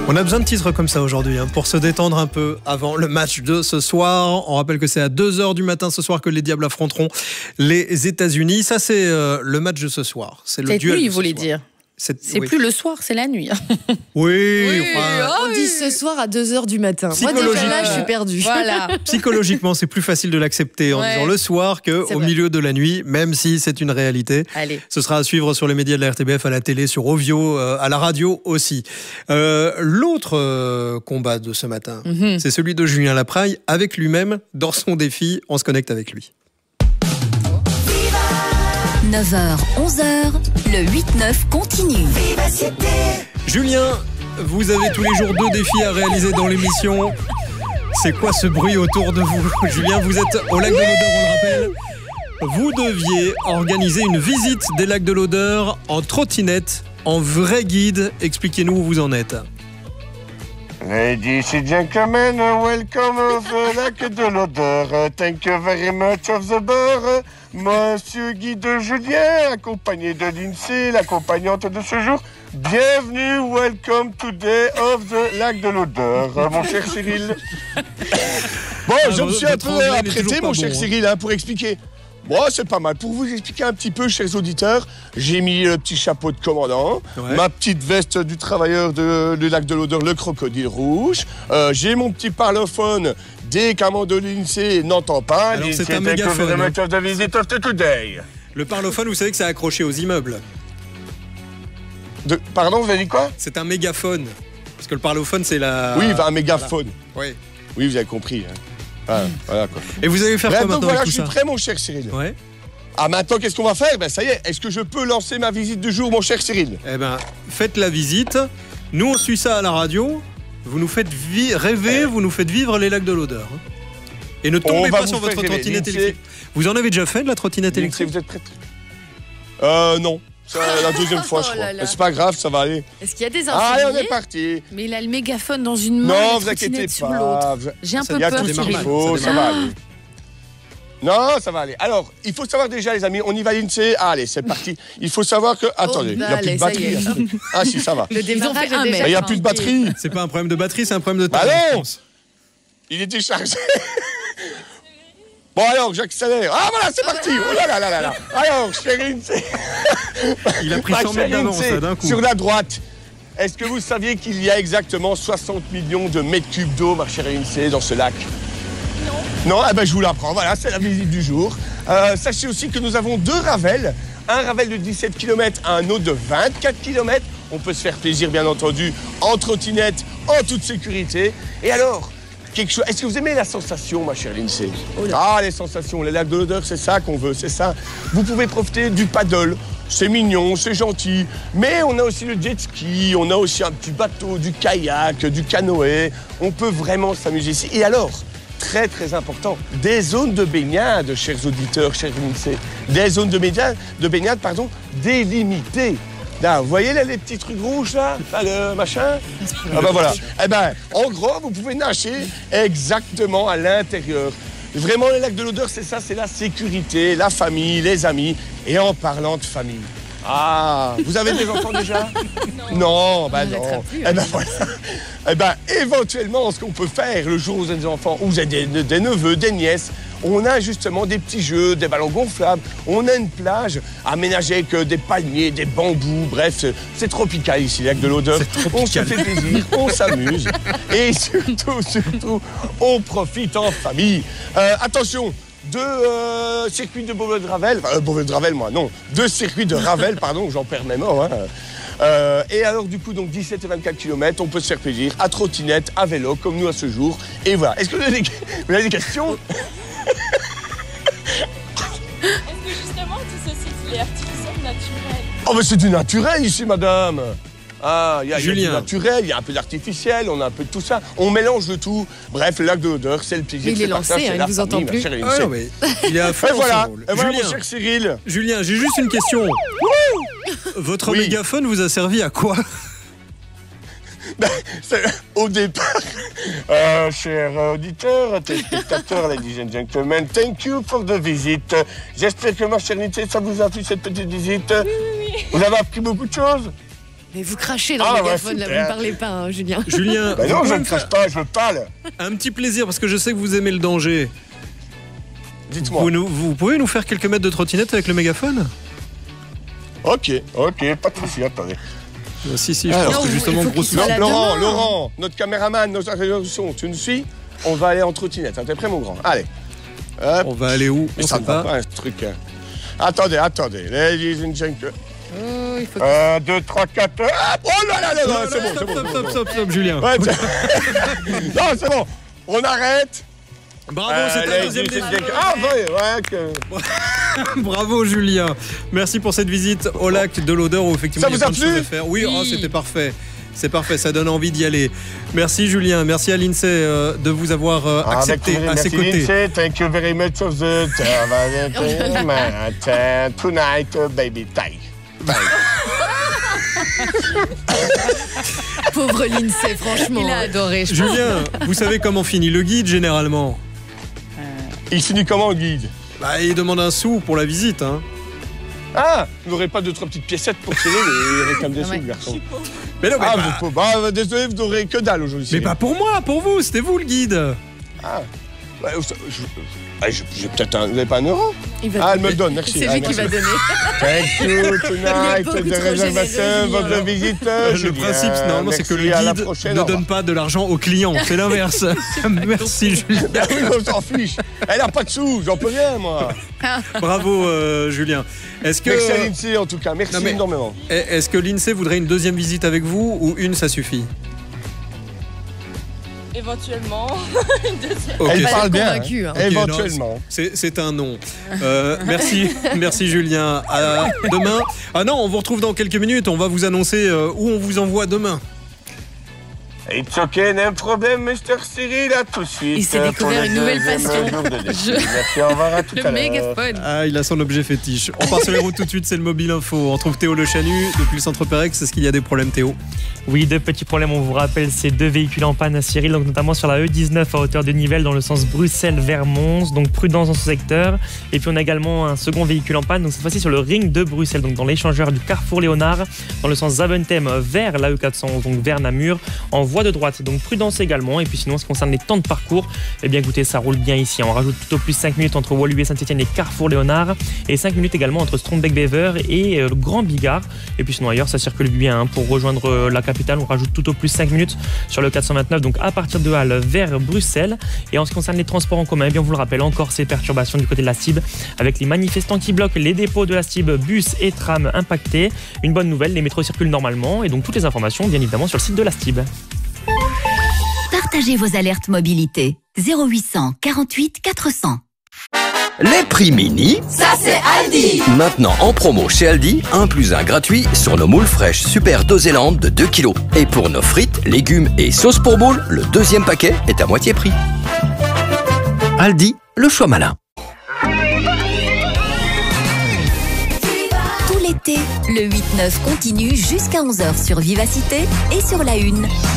On a besoin de titres comme ça aujourd'hui pour se détendre un peu avant le match de ce soir. On rappelle que c'est à 2h du matin ce soir que les Diables affronteront les États-Unis. Ça, c'est le match de ce soir. C'est le duel. Nuit, il voulait dire. C'est plus le soir, c'est la nuit. Oui. On dit ce soir à 2h du matin. Moi déjà là, je suis perdue. Voilà. Psychologiquement, c'est plus facile de l'accepter en disant le soir qu'au milieu de la nuit, même si c'est une réalité. Allez. Ce sera à suivre sur les médias de la RTBF, à la télé, sur Ovio, à la radio aussi. L'autre combat de ce matin, c'est celui de Julien Lapraille avec lui-même dans son défi. On se connecte avec lui. 9h, 11h, le 8-9 continue. Julien, vous avez tous les jours 2 défis à réaliser dans l'émission. C'est quoi ce bruit autour de vous? Julien, vous êtes au lac de l'Odeur, on le rappelle. Vous deviez organiser une visite des lacs de l'Odeur en trottinette, en vrai guide. Expliquez-nous où vous en êtes. Ladies and gentlemen, welcome to the lac de l'Odeur. Thank you very much of the bar. Monsieur Guide Julien, accompagné de Lindsay, l'accompagnante de ce jour. Bienvenue, welcome today of the lac de l'Odeur, mon cher Cyril. Bon, je me suis un peu apprêté, mon cher Cyril, pour expliquer. Bon, c'est pas mal. Pour vous expliquer un petit peu, chers auditeurs, j'ai mis le petit chapeau de commandant, ma petite veste du travailleur du lac de l'Odeur, le crocodile rouge. J'ai mon petit parlophone. Dès qu'un mandoline n'entend pas, c'est un mégaphone. Le parlophone, vous savez que c'est accroché aux immeubles. Pardon, vous avez dit quoi? C'est un mégaphone. Parce que le parlophone, c'est la... Oui, un mégaphone. Voilà. Oui, vous avez compris. Voilà, quoi. Et vous allez faire quoi maintenant avec tout ça? Je suis prêt, mon cher Cyril. Ouais. Maintenant, qu'est-ce qu'on va faire? Ça y est, est-ce que je peux lancer ma visite du jour, mon cher Cyril? Faites la visite. Nous, on suit ça à la radio. Vous nous faites rêver, vous nous faites vivre les lacs de l'Odeur. Et ne tombez pas sur votre trottinette électrique. Vous en avez déjà fait de la trottinette électrique? Vous êtes prête? Non. C'est la deuxième fois, je crois. C'est pas grave, ça va aller. Est-ce qu'il y a des infos? Allez, on est parti. Mais il a le mégaphone dans une main. Non, vous inquiétez sur pas. l'autre. J'ai un peu peur. Il y a tout ce qu'il faut, ça va aller. Non, ça va aller. Alors, il faut savoir déjà, les amis, on y va Lindsay. Allez, c'est parti. Il faut savoir que... Attendez, il n'y a plus de batterie. Ah si, ça va. Le démarrage est déjà... Il n'y a plus de batterie. C'est pas un problème de batterie, c'est un problème de temps. Allons. Il est déchargé. Bon, alors, j'accélère. Ah, voilà, c'est parti. Oh là là là là. Alors, chérie Lindsay. Il a pris 100 mètres d'avance, d'un coup. Sur la droite, est-ce que vous saviez qu'il y a exactement 60 millions de mètres cubes d'eau, ma chère Lindsay, dans ce lac? Non, je vous l'apprends. Voilà, c'est la visite du jour. Sachez aussi que nous avons 2 ravels. Un ravel de 17 km, un autre de 24 km. On peut se faire plaisir, bien entendu, en trottinette, en toute sécurité. Et alors, est-ce que vous aimez la sensation, ma chère Lindsay? Les sensations, les lacs de l'Odeur, c'est ça qu'on veut, c'est ça. Vous pouvez profiter du paddle. C'est mignon, c'est gentil. Mais on a aussi le jet ski, on a aussi un petit bateau, du kayak, du canoë. On peut vraiment s'amuser ici. Et alors, très très important, des zones de baignade, chers auditeurs, chers Lindsay. Des zones de baignade, délimitées. Là, vous voyez là, les petits trucs rouges là, le machin? Voilà. En gros, vous pouvez nager exactement à l'intérieur. Vraiment, les lacs de l'Odeur, c'est ça, c'est la sécurité, la famille, les amis. Et en parlant de famille, vous avez des enfants déjà? Non, non. Voilà. Éventuellement, ce qu'on peut faire le jour où vous avez des enfants, où vous avez des neveux, des nièces, on a justement des petits jeux, des ballons gonflables, on a une plage aménagée avec des palmiers, des bambous, bref, c'est tropical ici, le lac de l'Odeur. On se fait plaisir, on s'amuse et surtout, on profite en famille. Attention, 2 circuits de Beauvais de Ravel, Beauvais de Ravel, moi, non, 2 circuits de Ravel, pardon, j'en perds mes mots, et alors, du coup, donc 17 et 24 km, on peut se faire plaisir à trottinette, à vélo, comme nous à ce jour. Et voilà. Est-ce que vous avez des questions? Est-ce que justement tout ceci c'est artificiel ou naturel? Mais c'est du naturel ici, madame. Il y a du Julien. naturel, il y a un peu d'artificiel, on a un peu de tout ça. On mélange de tout. Bref, le lac de l'Odeur, c'est le plaisir. Il est lancé, il ne vous entend plus. Il est à fond. Et voilà, Julien, mon cher Cyril. Julien, j'ai juste une question. Votre mégaphone vous a servi à quoi? Au départ, chers auditeurs, téléspectateurs, ladies and gentlemen, thank you for the visit. J'espère que ma chère Lindsay, ça vous a plu cette petite visite. Oui. Vous avez appris beaucoup de choses? Mais vous crachez dans le mégaphone, là, vous ne parlez pas, hein, Julien. Julien, non, je ne crache pas, je parle. Un petit plaisir, parce que je sais que vous aimez le danger. Dites-moi. Vous pouvez nous faire quelques mètres de trottinette avec le mégaphone? Ok, pas de souci, attendez. Si, je pense que justement, gros souci. Laurent, notre caméraman, notre réalisation, tu nous suis? On va aller en trottinette. T'es prêt, mon grand? Allez. Hop. On va aller où? Mais ça ne va pas, ce truc. Attendez. Ladies and gentlemen. 1, 2, 3, 4. Oh là là, c'est bon. Stop, Julien. Ouais, non, c'est bon. On arrête. Bravo, c'était un deuxième défi. Bravo, Julien. Merci pour cette visite au lac de l'Odeur où effectivement il y a plein de choses à faire. Oui, c'était parfait. C'est parfait, ça donne envie d'y aller. Merci Julien, merci à l'INSEE de vous avoir accepté à ses côtés. L'INSEE, thank you very much of the tonight, baby tie. Pauvre l'INSEE, franchement. Il a adoré. Julien, vous savez comment finit le guide généralement? Il finit comment, le guide? Il demande un sou pour la visite. Hein. Vous n'aurez pas 2-3 petites piécettes pour tirer les réclames des sous, le garçon. Mais non, désolé, vous n'aurez que dalle aujourd'hui. Mais pas pour moi, pour vous, c'était vous le guide. J'ai peut-être vous n'avez pas 1 euro? Elle me le donne, merci. C'est lui qui va donner. Thank you tonight, de réservation, votre visite. Le principe, normalement, c'est que le guide ne donne pas de l'argent au client. C'est l'inverse. Merci, Julien. Oui, on s'en fiche. Elle n'a pas de sous, j'en peux rien, moi. Bravo, Julien. Merci à l'INSEE, en tout cas. Merci énormément. Est-ce que l'INSEE voudrait une deuxième visite avec vous ou une, ça suffit? Éventuellement, une deuxième. Elle parle bien. Hein. Éventuellement. C'est un non. Merci Julien. À demain. Non, on vous retrouve dans quelques minutes. On va vous annoncer où on vous envoie demain. It's okay, no problem, Mr. Cyril, à tout de suite. Il s'est découvert une nouvelle passion. Merci, au revoir à tout à l'heure. Le mégaphone. Il a son objet fétiche. On part sur les routes tout de suite, c'est le Mobile Info. On retrouve Théo Le Chanu depuis le centre Pérex. Est-ce qu'il y a des problèmes, Théo? Oui, 2 petits problèmes. On vous rappelle ces 2 véhicules en panne à Cyril, donc notamment sur la E19 à hauteur de Nivelles dans le sens Bruxelles vers Mons, donc prudence dans ce secteur. Et puis on a également un second véhicule en panne, donc cette fois-ci sur le ring de Bruxelles, donc dans l'échangeur du Carrefour Léonard, dans le sens Zaventem vers la E411, donc vers Namur, en voie de droite. Donc prudence également. Et puis sinon, en ce qui concerne les temps de parcours, eh bien écoutez, ça roule bien ici. On rajoute tout au plus 5 minutes entre Woluwe Saint-Etienne et Carrefour Léonard, et 5 minutes également entre Strombeek-Bever et le Grand Bigard. Et puis sinon ailleurs, ça circule bien. Pour rejoindre la capitale, on rajoute tout au plus 5 minutes sur le 429, donc à partir de Halle vers Bruxelles. Et en ce qui concerne les transports en commun, eh bien on vous le rappelle, encore ces perturbations du côté de la STIB avec les manifestants qui bloquent les dépôts de la STIB, bus et tram impactés. Une bonne nouvelle, les métros circulent normalement, et donc toutes les informations bien évidemment sur le site de la STIB. Partagez vos alertes mobilité. 0800 48 400. Les prix mini, ça c'est Aldi. Maintenant en promo chez Aldi, 1 + 1 gratuit sur nos moules fraîches Super Doséland de 2 kg. Et pour nos frites, légumes et sauces pour moules, le 2e paquet est à moitié prix. Aldi, le choix malin. Tout l'été, le 8-9 continue jusqu'à 11h sur Vivacité et sur la Une.